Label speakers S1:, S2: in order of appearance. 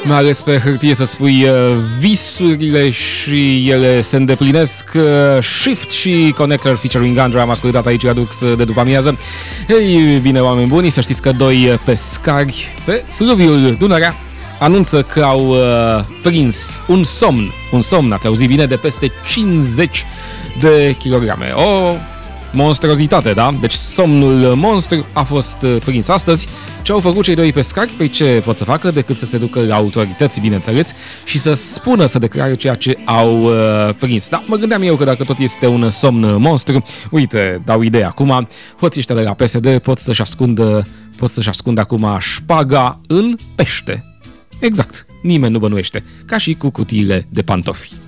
S1: mai ales pe hârtie să spui visurile și ele se îndeplinesc. Shift și Connector featuring Andra am ascultat aici la Dux de după amiază. Ei bine, oameni buni, să știți că doi pescari pe fluviul Dunărea anunță că au prins un somn, ați auzit bine, de peste 50 de kilograme. O monstruozitate, da? Deci somnul monstru a fost prins astăzi. Ce au făcut cei doi pescari? Păi ce pot să facă decât să se ducă la autorități, bineînțeles, și să spună, să declare ceea ce au prins. Da, mă gândeam eu că dacă tot este un somn monstru, uite, dau ideea acum, hoții ăștia de la PSD pot să-și ascundă acum șpaga în pește. Exact, nimeni nu bănuiește, ca și cu cutiile de pantofi.